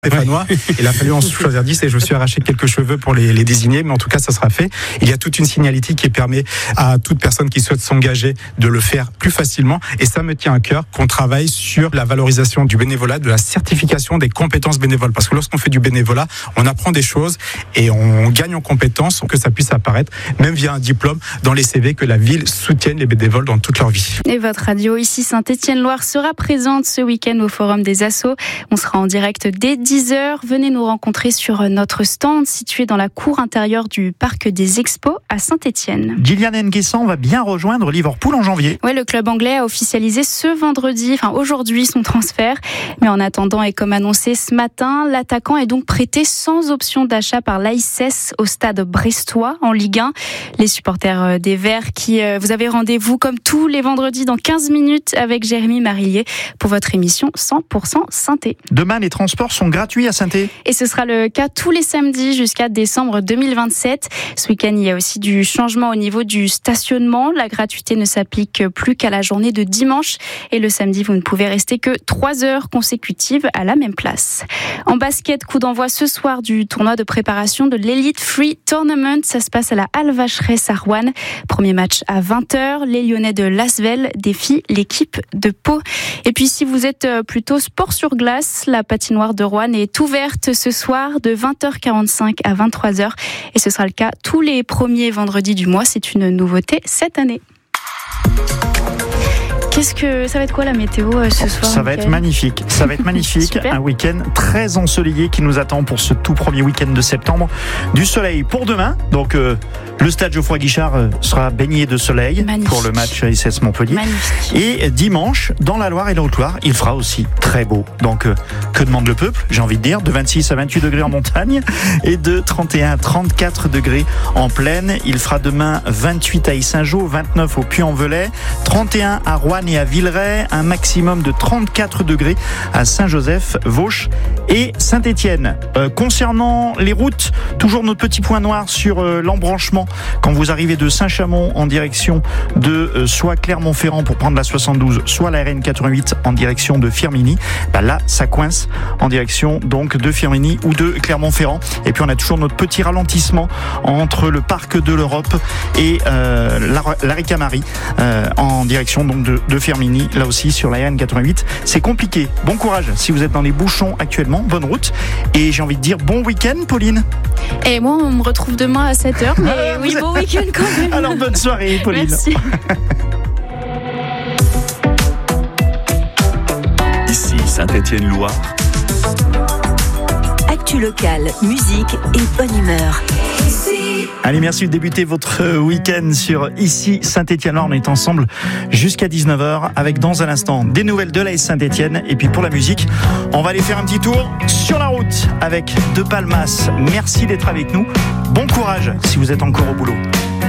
Stéphanois. Il a fallu en choisir 10 et je me suis arraché quelques cheveux pour les désigner, mais en tout cas ça sera fait. Il y a toute une signalétique qui permet à toute personne qui souhaite s'engager de le faire plus facilement, et ça me tient à cœur qu'on travaille sur la valorisation du bénévolat, de la certification des compétences bénévoles, parce que lorsqu'on fait du bénévolat, on apprend des choses et on gagne en compétences, que ça puisse apparaître même via un diplôme dans les CV, que la ville soutienne les bénévoles dans toute leur vie. Et votre radio ici Saint-Étienne-Loire sera présente ce week-end au Forum des Assos. On sera en direct dès 10h. Venez nous rencontrer sur notre stand situé dans la cour intérieure du Parc des Expos à Saint-Étienne. Gillian N'Guessan va bien rejoindre Liverpool en janvier. Ouais, le club anglais a officialisé aujourd'hui son transfert. Mais en attendant, et comme annoncé ce matin, l'attaquant est donc prêté sans option d'achat par l'AICES au stade brestois en Ligue 1. Les supporters des Verts qui vous avez rendez-vous comme tous les vendredis dans 15 minutes avec Jérémy Marillier pour votre émission 100% Sainté. Demain, les transports sont gratuits à Sainté. Et ce sera le cas tous les samedis jusqu'à décembre 2027. Ce week-end, il y a aussi du changement au niveau du stationnement. La gratuité ne s'applique plus qu'à la journée de dimanche. Et le samedi, vous ne pouvez rester que 3 heures consécutives à la même place. En basket, coup d'envoi ce soir du tournoi de préparation de l'Elite Free Tournament. Ça se passe à la Halle Vacheresse à Roanne. Premier match à 20h. Les Lyonnais de Lasvel défient l'équipe de Pau. Et puis, si vous êtes plutôt sport sur glace, la patinoire de Roanne est ouverte ce soir de 20h45 à 23h. Et ce sera le cas tous les premiers vendredis du mois. C'est une nouveauté cette année. Ça va être quoi la météo ce soir? Ça va être magnifique. Ça va être magnifique. Un week-end très ensoleillé qui nous attend pour ce tout premier week-end de septembre. Du soleil pour demain. Donc le stade Geoffroy Guichard sera baigné de soleil pour le match AICES Montpellier. Magnifique. Et dimanche, dans la Loire et la Haute-Loire, il fera aussi très beau. Donc que demande le peuple? J'ai envie de dire de 26 à 28 degrés en montagne et de 31 à 34 degrés en plaine. Il fera demain 28 à Yssingeaux, 29 au Puy-en-Velay, 31 à Roanne et à Villeray, un maximum de 34 degrés à Saint-Joseph, Vauche et Saint-Étienne. Concernant les routes, toujours notre petit point noir sur l'embranchement quand vous arrivez de Saint-Chamond en direction de soit Clermont-Ferrand pour prendre la 72, soit la RN 88 en direction de Firminy. Là, ça coince en direction donc de Firminy ou de Clermont-Ferrand. Et puis on a toujours notre petit ralentissement entre le parc de l'Europe et la Ricamarie en direction donc de Firminy, là aussi sur la RN 88. C'est compliqué. Bon courage si vous êtes dans les bouchons actuellement. Bonne route. Et j'ai envie de dire bon week-end, Pauline. Et moi, on me retrouve demain à 7h. Mais oui, bon week-end quand même. Alors bonne soirée, Pauline. Merci. Ici Saint-Étienne-Loire. Actu locale, musique et bonne humeur. Allez, merci de débuter votre week-end sur Ici Saint-Étienne-Loire. On est ensemble jusqu'à 19h avec dans un instant des nouvelles de l'AS Saint-Étienne. Et puis pour la musique, on va aller faire un petit tour sur la route avec De Palmas. Merci d'être avec nous. Bon courage si vous êtes encore au boulot.